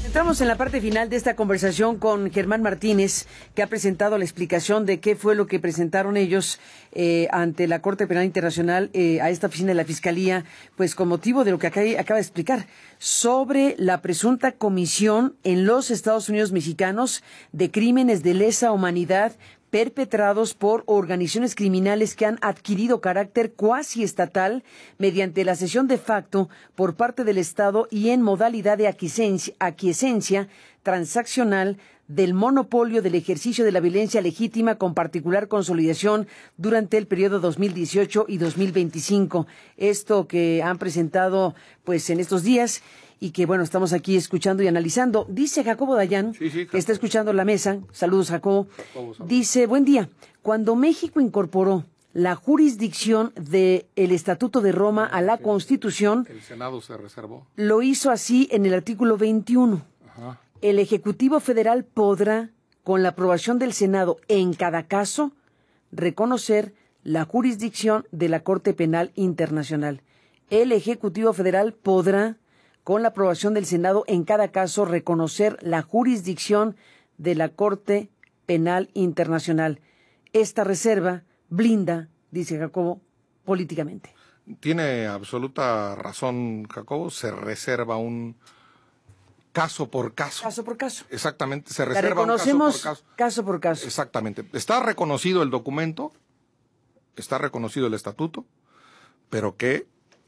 Estamos en la parte final de esta conversación con Germán Martínez, que ha presentado la explicación de qué fue lo que presentaron ellos ante la Corte Penal Internacional a esta oficina de la Fiscalía, pues con motivo de lo que acaba de explicar, sobre la presunta comisión en los Estados Unidos mexicanos de crímenes de lesa humanidad perpetrados por organizaciones criminales que han adquirido carácter cuasi estatal mediante la cesión de facto por parte del Estado y en modalidad de aquiescencia transaccional del monopolio del ejercicio de la violencia legítima con particular consolidación durante el periodo 2018 y 2025. Esto que han presentado pues en estos días y que, bueno, estamos aquí escuchando y analizando. Dice Jacobo Dayan, que está escuchando la mesa. Saludos, Jacobo. Dice, buen día. Cuando México incorporó la jurisdicción del Estatuto de Roma a la Constitución, el Senado se reservó. Lo hizo así en el artículo 21. Ajá. El Ejecutivo Federal podrá, con la aprobación del Senado en cada caso, reconocer la jurisdicción de la Corte Penal Internacional. El Ejecutivo Federal podrá, con la aprobación del Senado en cada caso, reconocer la jurisdicción de la Corte Penal Internacional. Esta reserva blinda, dice Jacobo, políticamente. Tiene absoluta razón, Jacobo. Se reserva un caso por caso. Caso por caso. Exactamente, se reserva un caso por caso. Exactamente. Está reconocido el documento, está reconocido el estatuto, pero que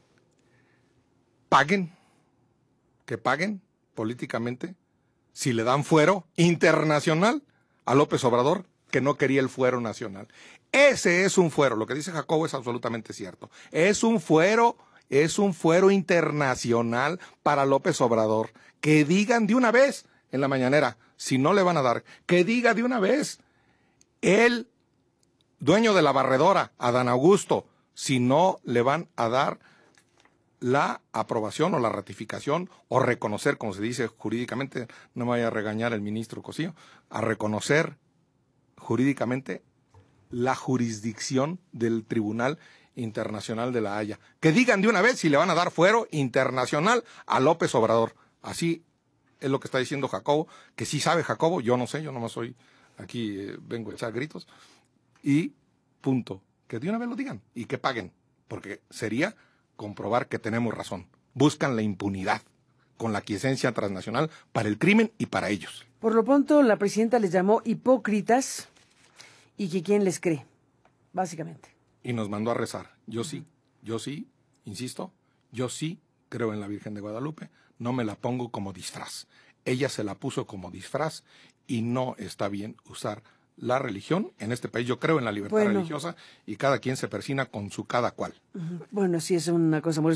paguen políticamente si le dan fuero internacional a López Obrador, que no quería el fuero nacional. Ese es un fuero, lo que dice Jacobo es absolutamente cierto. Es un fuero internacional para López Obrador. Que digan de una vez en la mañanera, si no le van a dar, que diga de una vez el dueño de la barredora, Adán Augusto, si no le van a dar la aprobación o la ratificación o reconocer, como se dice jurídicamente, no me vaya a regañar el ministro Cosío, a reconocer jurídicamente la jurisdicción del Tribunal Internacional de la Haya. Que digan de una vez si le van a dar fuero internacional a López Obrador. Así es lo que está diciendo Jacobo, que sí sabe Jacobo, yo no sé, yo nomás soy aquí, vengo a echar gritos, y punto. Que de una vez lo digan y que paguen, porque sería comprobar que tenemos razón. Buscan la impunidad con la aquiescencia transnacional para el crimen y para ellos. Por lo pronto, la presidenta les llamó hipócritas y que quién les cree, básicamente. Y nos mandó a rezar. Yo sí, insisto, yo sí creo en la Virgen de Guadalupe, no me la pongo como disfraz. Ella se la puso como disfraz y no está bien usar la religión en este país. Yo creo en la libertad religiosa y cada quien se persina con su cada cual. Bueno, sí, es una cosa muy